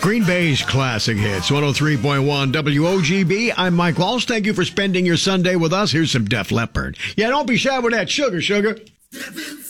Green Bay's classic hits, 103.1 WOGB. I'm Mike Walsh. Thank you for spending your Sunday with us. Here's some Def Leppard. Yeah, don't be shy with that sugar.